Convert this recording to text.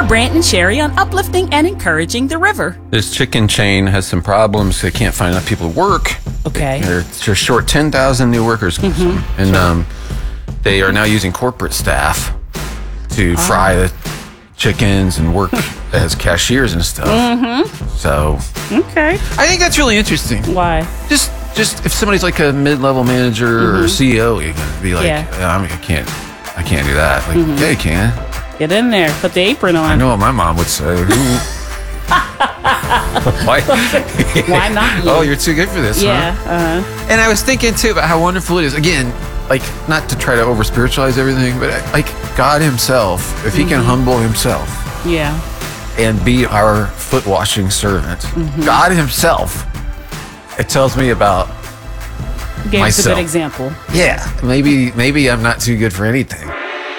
Brant and Sherry on uplifting and encouraging the river. This chicken chain has some problems. They can't find enough people to work. Okay. They're short 10,000 new workers. And they are now using corporate staff to fry the chickens and work as cashiers and stuff. So Okay. I think that's really interesting. Why? Just if somebody's like a mid-level manager or CEO, you can be like, Yeah. I can't do that. Like, yeah, you can. Get in there. Put the apron on. I know what my mom would say. Why? Why not you? Oh, you're too good for this, Yeah. huh? And I was thinking too about how wonderful it is. Again, like, not to try to over spiritualize everything, but like God Himself, if He can humble Himself Yeah. and be our foot washing servant, God Himself, it tells me about Gave us a myself. good example. maybe I'm not too good for anything.